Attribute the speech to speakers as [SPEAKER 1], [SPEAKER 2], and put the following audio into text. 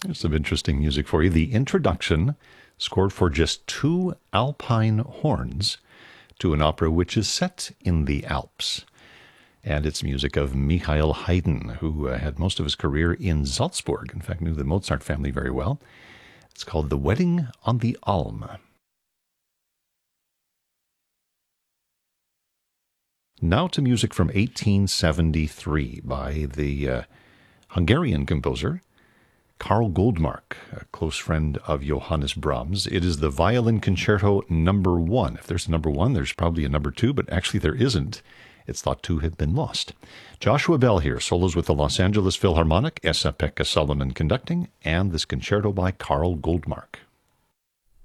[SPEAKER 1] There's some interesting music for you. The introduction, scored for just 2 alpine horns, to an opera which is set in the Alps. And it's music of Michael Haydn, who had most of his career in Salzburg. In fact, knew the Mozart family very well. It's called The Wedding on the Alm. Now to music from 1873 by the Hungarian composer Karl Goldmark, a close friend of Johannes Brahms. It is the Violin Concerto Number 1. If there's a number 1, there's probably a number 2, but actually there isn't. It's thought to have been lost. Joshua Bell here, solos with the Los Angeles Philharmonic, Esa-Pekka Solomon conducting, and this concerto by Karl Goldmark.